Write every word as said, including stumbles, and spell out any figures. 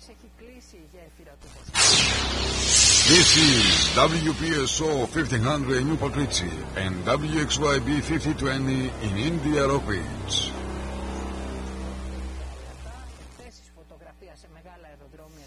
έχει κλείσει η γέφυρα του Βοσκού. This is W P S O fifteen hundred in New Pakritsi and W X Y B fifty twenty in India Rockridge. Θέσεις φωτογραφία σε μεγάλα αεροδρόμια